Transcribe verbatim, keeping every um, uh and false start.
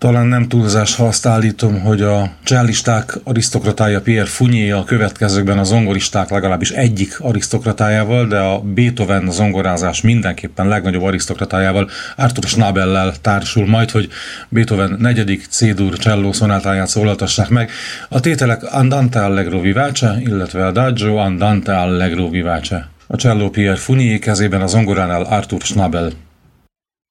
Talán nem túlzás, ha azt állítom, hogy a cellisták arisztokratája Pierre Fournier a következőkben a zongoristák legalábbis egyik arisztokratájával, de a Beethoven zongorázás mindenképpen legnagyobb arisztokratájával, Arthur Schnabellel társul majd, hogy Beethoven negyedik C-dur cselló szonátáját szólaltassák meg. A tételek Andante Allegro vivace, illetve Adagio Andante Allegro vivace. A cselló Pierre Fournier kezében, a zongoránál Arthur Schnabel.